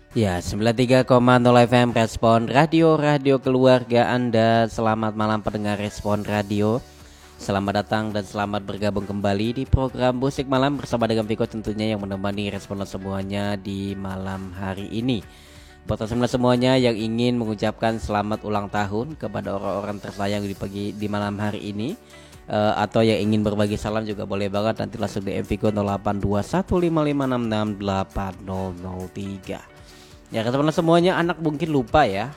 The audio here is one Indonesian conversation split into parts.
Ya, 93,0 FM Respon Radio, radio keluarga Anda. Selamat malam pendengar Respon Radio. Selamat datang dan selamat bergabung kembali di program Musik Malam bersama dengan Viko tentunya yang menemani respon semuanya di malam hari ini. Buat semuanya yang ingin mengucapkan selamat ulang tahun kepada orang-orang tersayang di malam hari ini, atau yang ingin berbagi salam juga boleh banget, nanti langsung di Viko 082155668003. Ya teman-teman semuanya, anak mungkin lupa ya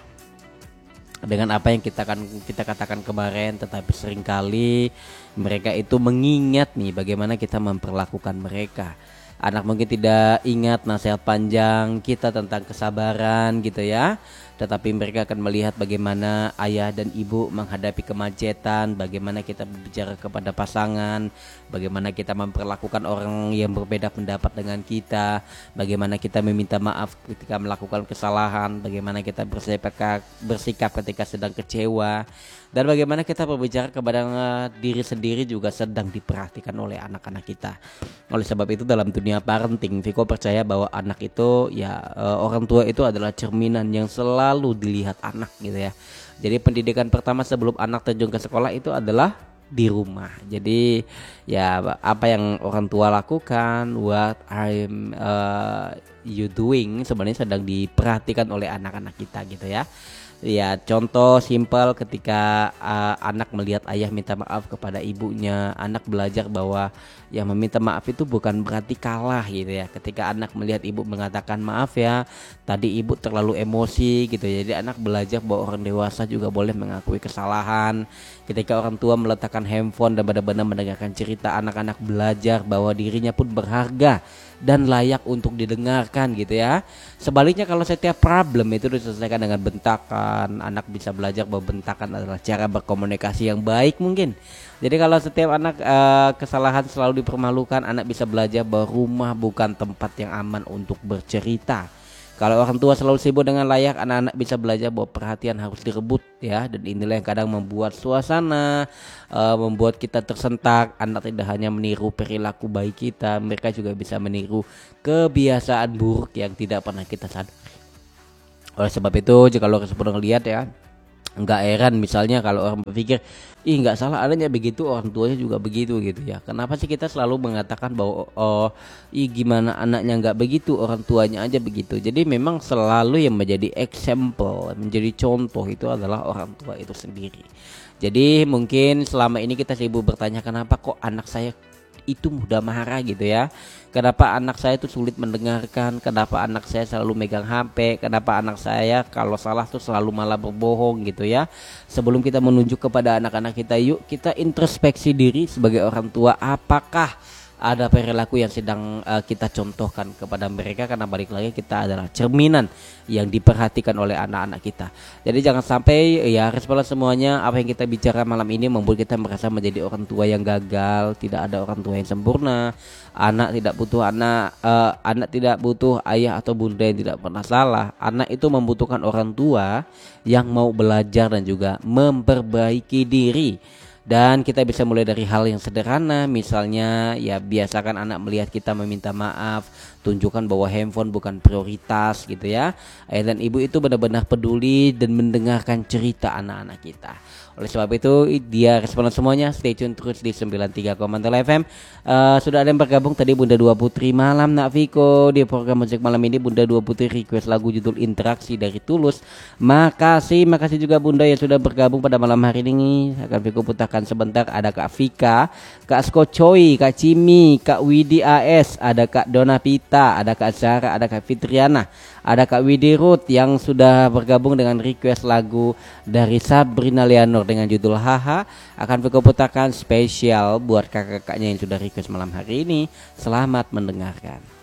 dengan apa yang kita katakan kemarin, tetapi seringkali mereka itu mengingat nih bagaimana kita memperlakukan mereka. Anak mungkin tidak ingat nasihat panjang kita tentang kesabaran gitu ya, tetapi mereka akan melihat bagaimana ayah dan ibu menghadapi kemacetan, bagaimana kita berbicara kepada pasangan, bagaimana kita memperlakukan orang yang berbeda pendapat dengan kita, bagaimana kita meminta maaf ketika melakukan kesalahan, bagaimana kita bersikap ketika sedang kecewa, dan bagaimana kita berbicara kepada diri sendiri juga sedang diperhatikan oleh anak-anak kita. Oleh sebab itu dalam dunia parenting, Viko percaya bahwa anak itu orang tua itu adalah cerminan yang selalu dilihat anak gitu ya. Jadi pendidikan pertama sebelum anak terjun ke sekolah itu adalah di rumah. Jadi ya apa yang orang tua lakukan, what I'm you doing, sebenarnya sedang diperhatikan oleh anak-anak kita gitu ya. Ya contoh simpel ketika anak melihat ayah minta maaf kepada ibunya, anak belajar bahwa yang meminta maaf itu bukan berarti kalah gitu ya. Ketika anak melihat ibu mengatakan maaf ya, tadi ibu terlalu emosi gitu ya. Jadi anak belajar bahwa orang dewasa juga boleh mengakui kesalahan. Ketika orang tua meletakkan handphone dan benar-benar mendengarkan cerita, anak-anak belajar bahwa dirinya pun berharga dan layak untuk didengarkan gitu ya. Sebaliknya kalau setiap problem itu diselesaikan dengan bentakan, anak bisa belajar bahwa bentakan adalah cara berkomunikasi yang baik mungkin. Jadi kalau setiap anak kesalahan selalu dipermalukan, anak bisa belajar bahwa rumah bukan tempat yang aman untuk bercerita. Kalau orang tua selalu sibuk dengan layak, anak-anak bisa belajar bahwa perhatian harus direbut ya. Dan inilah yang kadang membuat suasana, membuat kita tersentak. Anak tidak hanya meniru perilaku baik kita, mereka juga bisa meniru kebiasaan buruk yang tidak pernah kita sadari. Oleh sebab itu, jika lo pernah lihat ya, nggak heran misalnya kalau orang berpikir, ih nggak salah adanya begitu, orang tuanya juga begitu gitu ya. Kenapa sih kita selalu mengatakan bahwa gimana anaknya nggak begitu, orang tuanya aja begitu. Jadi memang selalu yang menjadi example, menjadi contoh itu adalah orang tua itu sendiri. Jadi mungkin selama ini kita sibuk bertanya kenapa kok anak saya itu mudah marah gitu ya. Kenapa anak saya itu sulit mendengarkan, kenapa anak saya selalu megang HP, kenapa anak saya kalau salah tuh selalu malah berbohong gitu ya. Sebelum kita menunjuk kepada anak-anak kita, yuk kita introspeksi diri sebagai orang tua, apakah ada perilaku yang sedang kita contohkan kepada mereka, karena balik lagi kita adalah cerminan yang diperhatikan oleh anak-anak kita. Jadi jangan sampai ya respon semuanya apa yang kita bicara malam ini membuat kita merasa menjadi orang tua yang gagal. Tidak ada orang tua yang sempurna. Anak tidak butuh anak tidak butuh ayah atau bunda yang tidak pernah salah. Anak itu membutuhkan orang tua yang mau belajar dan juga memperbaiki diri. Dan kita bisa mulai dari hal yang sederhana, misalnya ya biasakan anak melihat kita meminta maaf, tunjukkan bahwa handphone bukan prioritas gitu ya. Ayah dan ibu itu benar-benar peduli dan mendengarkan cerita anak-anak kita. Oleh sebab itu dia responan semuanya, stay tune terus di 93,0 FM. Sudah ada yang bergabung tadi Bunda Dua Putri, malam Nak Viko. Di program musik malam ini Bunda Dua Putri request lagu judul Interaksi dari Tulus. Makasih juga Bunda yang sudah bergabung pada malam hari ini. Akan Viko putarkan sebentar. Ada Kak Vika, Kak Skocoy, Kak Cimi, Kak Widi AS, ada Kak Donapita, ada Kak Zara, ada Kak Fitriana, ada Kak Widi Ruth yang sudah bergabung dengan request lagu dari Sabrina Leonor dengan judul Haha. Akan Viko putarkan spesial buat kakak-kakaknya yang sudah request malam hari ini. Selamat mendengarkan.